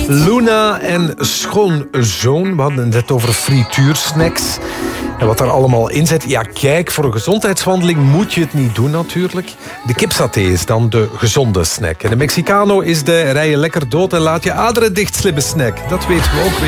Luna en schoonzoon. We hadden het net over frituursnacks. En wat er allemaal in zit. Ja, kijk, voor een gezondheidswandeling moet je het niet doen natuurlijk. De kipsaté is dan de gezonde snack. En de Mexicano is de rij je lekker dood en laat je aderen dichtslippen snack. Dat weten we ook weer.